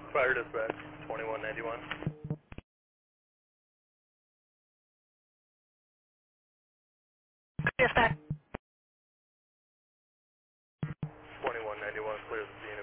Fire dispatch, 2191. Dispatch. 2191 clears the scene.